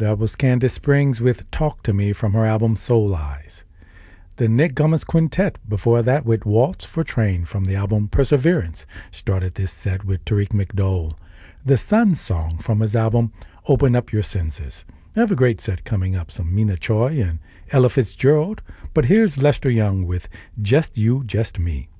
That was Candace Springs with Talk to Me from her album Soul Eyes. The Nick Gomez Quintet before that with Waltz for Train from the album Perseverance started this set with Tariq McDowell. The Sun Song from his album Open Up Your Senses. I have a great set coming up, some Mina Choi and Ella Fitzgerald, but here's Lester Young with Just You, Just Me.